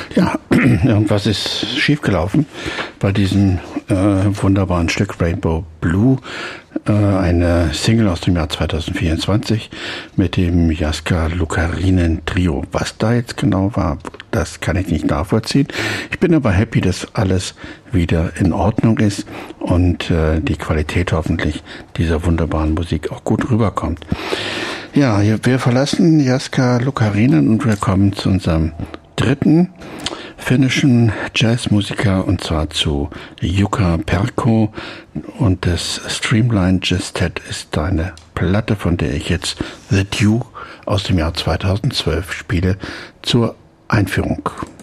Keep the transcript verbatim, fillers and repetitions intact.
Ja, irgendwas ist schiefgelaufen bei diesem äh, wunderbaren Stück Rainbow Blue, äh, eine Single aus dem Jahr zwanzig vierundzwanzig mit dem Jaska Lukarinen Trio. Was da jetzt genau war, das kann ich nicht nachvollziehen. Ich bin aber happy, dass alles wieder in Ordnung ist und äh, die Qualität hoffentlich dieser wunderbaren Musik auch gut rüberkommt. Ja, wir verlassen Jaska Lukarinen und wir kommen zu unserem dritten finnischen Jazzmusiker, und zwar zu Jukka Perkko, und das Streamline Jazztet ist eine Platte, von der ich jetzt The Duke aus dem Jahr zweitausendzwölf spiele, zur Einführung.